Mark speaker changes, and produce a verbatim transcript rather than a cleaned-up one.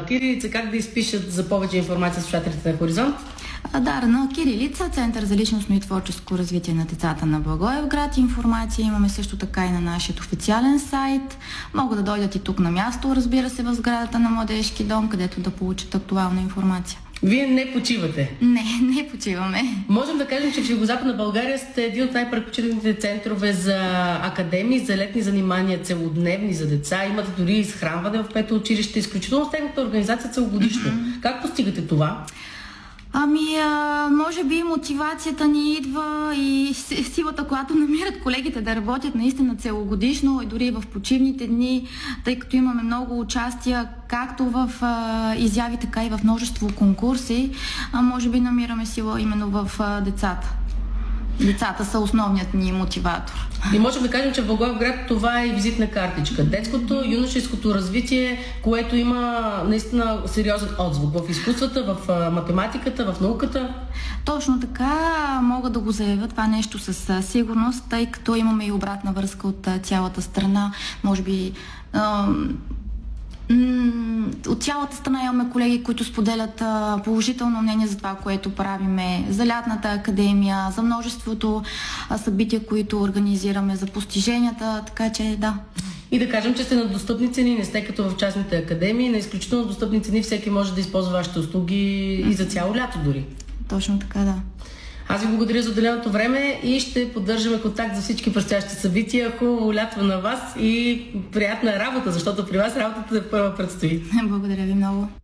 Speaker 1: кирилица. Как да изпишат за повече информация слушателите на Хоризонт?
Speaker 2: Да, на кирилица, Център за личностно и творческо развитие на децата на Благоевград. Информация имаме също така и на нашия официален сайт. Могат да дойдат и тук на място, разбира се, в сградата на Младежки дом, където да получат актуална информация.
Speaker 1: Вие не почивате?
Speaker 2: Не, не почиваме.
Speaker 1: Можем да кажем, че в Югозападна България сте един от най-предпочитаните центрове за академии, за летни занимания, целодневни за деца. Имате дори изхранване в пето училище. Изключително стегната организация целогодишно. Mm-hmm. Как постигате това?
Speaker 2: Ами, а, може би мотивацията ни идва и силата, която намират колегите да работят наистина целогодишно и дори в почивните дни, тъй като имаме много участия, както в а, изяви, така и в множество конкурси, а може би намираме сила именно в а, децата. Децата са основният ни мотиватор.
Speaker 1: И можем да кажем, че в Благоевград това е и визитна картичка. Детското, юношеското развитие, което има наистина сериозен отзвук в изкуствата, в математиката, в науката.
Speaker 2: Точно така, мога да го заявя това нещо със сигурност, тъй като имаме и обратна връзка от цялата страна. Може би от цялата страна имаме колеги, които споделят положително мнение за това, което правиме, за лятната академия, за множеството събития, които организираме, за постиженията, така че да.
Speaker 1: И да кажем, че сте на достъпни цени, не сте като в частните академии, на изключително достъпни цени, всеки може да използва вашите услуги и за цяло лято дори.
Speaker 2: Точно така, да.
Speaker 1: Аз ви благодаря за отделеното време и ще поддържаме контакт за всички предстоящи събития. Хубаво лято на вас и приятна работа, защото при вас работата първа предстои.
Speaker 2: Благодаря ви много.